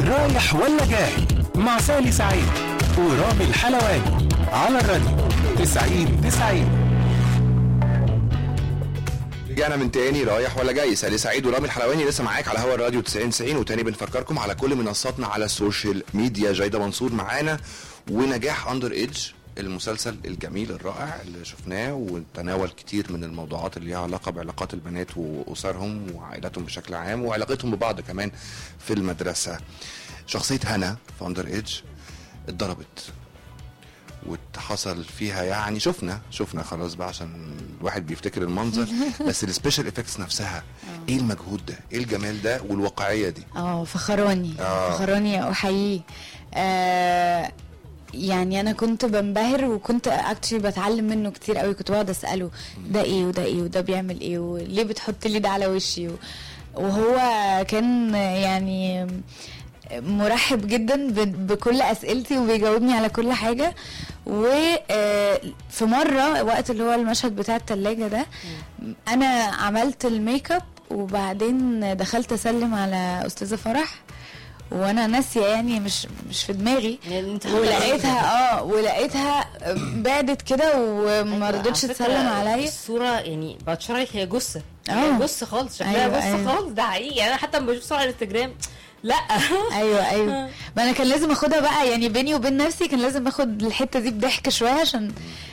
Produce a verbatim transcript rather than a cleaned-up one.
رايح ولا جاي مع سالي سعيد ورامي الحلواني على الراديو تسعين تسعين. رجعنا من تاني رايح ولا جاي. سالي سعيد ورامي الحلواني لسه معاك على هوا الراديو تسعين تسعين. وتاني بنفكركم على كل منصاتنا على السوشيال ميديا. جايدة منصور معانا ونجاح اندر ايدج، المسلسل الجميل الرائع اللي شفناه وتناول كتير من الموضوعات اللي ليها علاقة بعلاقات البنات وأسرهم وعائلاتهم بشكل عام وعلاقتهم ببعض كمان في المدرسة. شخصية هنا في اندر ايدج اتضربت وحصل فيها يعني شفنا شفنا خلاص بقى عشان الواحد بيفتكر المنظر بس السبيشال افكتس نفسها ايه المجهود ده، ايه الجمال ده والواقعيه دي. اه فخراني آه. فخراني احييه. آه يعني انا كنت بنبهر وكنت اكتشلي بتعلم منه كتير قوي. كنت بقعد اساله ده ايه وده ايه وده بيعمل ايه وليه بتحط لي ده على وشي، وهو كان يعني مرحب جدا بكل اسئلتي وبيجاوبني على كل حاجه. وفي مره وقت اللي هو المشهد بتاع التلاجة ده انا عملت الميك اب وبعدين دخلت اسلم على استاذه فرح وانا ناسيه يعني مش مش في دماغي، ولقيتها اه ولقيتها بعدت كده وما رضتش تسلم عليا. الصوره يعني بتشرح هي جثه اه جثه خالص، شكلها أيوة جثه أيوة. خالص. ده حقيقي انا حتى لما بشوف صور على الانستجرام لا ايوه ايوه ما انا كان لازم اخدها بقى يعني بيني وبين نفسي، كان لازم اخد الحته دي بضحك شويه عشان